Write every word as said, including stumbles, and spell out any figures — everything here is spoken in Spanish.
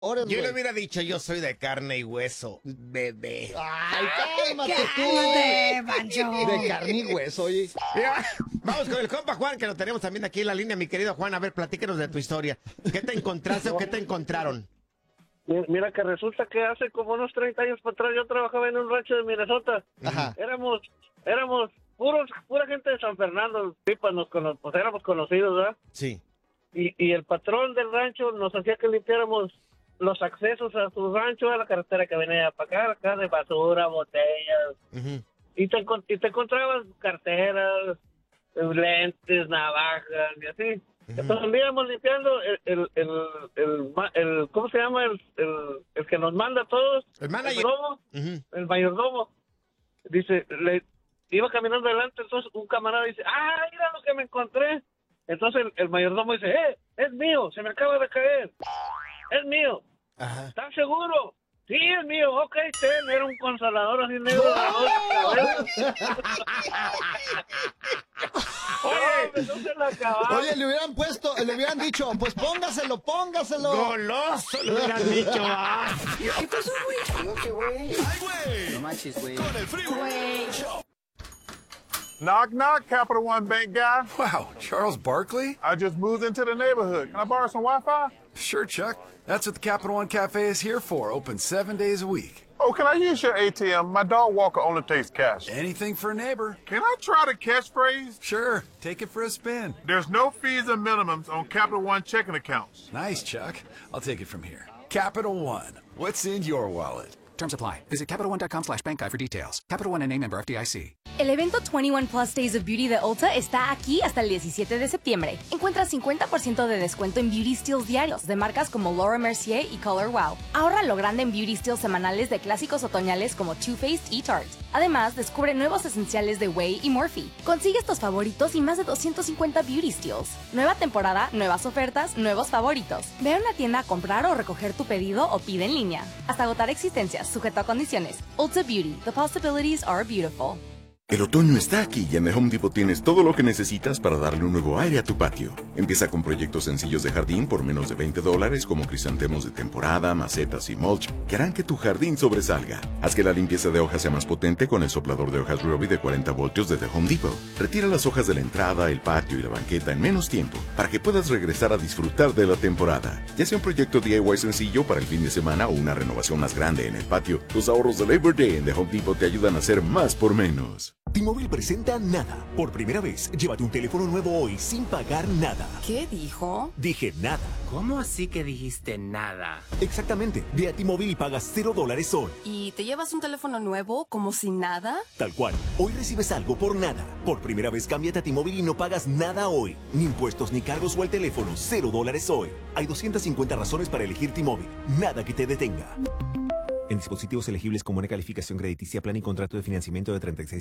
Yo güey. le hubiera dicho, yo soy de carne y hueso, bebé. Ay, cálmate tú. Cálmate, Pancho. De carne y hueso, oye. Mira, vamos con el compa Juan, que lo tenemos también aquí en la línea, mi querido Juan. A ver, platícanos de tu historia. ¿Qué te encontraste o qué te encontraron? Mira que resulta que hace como unos treinta años para atrás yo trabajaba en un rancho de Minnesota. Ajá. Éramos, éramos puros, pura gente de San Fernando, pipas, nos cono- pues éramos conocidos, ¿verdad? Sí. Y, y el patrón del rancho nos hacía que limpiáramos los accesos a su rancho, a la carretera que venía para acá, acá de basura, botellas. Uh-huh. Y te, encon- y te encontrabas carteras, lentes, navajas y así. Uh-huh. Entonces íbamos limpiando el, el, el, el, ma- el- ¿cómo se llama? El, el, el que nos manda a todos. El manager. mayordomo, Uh-huh. el mayordomo. Dice, le iba caminando adelante, entonces un camarada dice, ah, mira lo que me encontré. Entonces el, el mayordomo dice, eh, es mío, se me acaba de caer. Es mío. Ajá. ¿Estás seguro? Sí, es mío. Ok, ten. Era un consolador así negro. Oye, no se la acababa. Oye, le hubieran puesto, le hubieran dicho, pues póngaselo, póngaselo. Goloso, le hubieran dicho. Ah. ¿Qué pasó, güey? No, qué güey. ¡Ay, güey! No manches, güey. Con el Freeway Show. Knock, knock, Capital One Bank guy. Wow, Charles Barkley? I just moved into the neighborhood. Can I borrow some Wi-Fi? Sure, Chuck. That's what the Capital One Cafe is here for, open seven days a week. Oh, can I use your A T M? My dog Walker only takes cash. Anything for a neighbor. Can I try the catchphrase? Sure, take it for a spin. There's no fees and minimums on Capital One checking accounts. Nice, Chuck. I'll take it from here. Capital One. What's in your wallet? Terms apply. Visit CapitalOne.com slash bank guide for details. Capital One N A member F D I C. El evento veintiuno Plus Days of Beauty de Ulta está aquí hasta el diecisiete de septiembre. Encuentra cincuenta por ciento de descuento en Beauty Steals diarios de marcas como Laura Mercier y Color Wow. Ahorra lo grande en Beauty Steals semanales de clásicos otoñales como Too Faced y Tarte. Además, descubre nuevos esenciales de Way y Morphe. Consigue estos favoritos y más de doscientos cincuenta Beauty Steals. Nueva temporada, nuevas ofertas, nuevos favoritos. Ve a una tienda a comprar o recoger tu pedido o pide en línea. Hasta agotar existencias, sujeto a condiciones. Ulta Beauty. The possibilities are beautiful. El otoño está aquí y en The Home Depot tienes todo lo que necesitas para darle un nuevo aire a tu patio. Empieza con proyectos sencillos de jardín por menos de veinte dólares como crisantemos de temporada, macetas y mulch que harán que tu jardín sobresalga. Haz que la limpieza de hojas sea más potente con el soplador de hojas Ryobi de cuarenta voltios de The Home Depot. Retira las hojas de la entrada, el patio y la banqueta en menos tiempo para que puedas regresar a disfrutar de la temporada. Ya sea un proyecto D I Y sencillo para el fin de semana o una renovación más grande en el patio, los ahorros de Labor Day en The Home Depot te ayudan a hacer más por menos. T-Mobile presenta Nada. Por primera vez, llévate un teléfono nuevo hoy sin pagar nada. ¿Qué dijo? Dije nada. ¿Cómo así que dijiste nada? Exactamente. Ve a T-Mobile y pagas cero dólares hoy. ¿Y te llevas un teléfono nuevo como si nada? Tal cual. Hoy recibes algo por nada. Por primera vez, cámbiate a T-Mobile y no pagas nada hoy. Ni impuestos ni cargos o al teléfono. Cero dólares hoy. Hay doscientas cincuenta razones para elegir T-Mobile. Nada que te detenga. En dispositivos elegibles con buena calificación crediticia, plan y contrato de financiamiento de treinta y seis